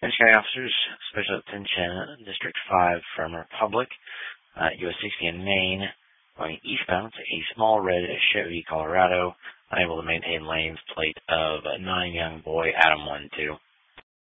County officers, special attention, District 5 from Republic, US 60 in Maine, going eastbound to a small red Chevy Colorado, unable to maintain lanes, plate of 9 young boy, Adam 12.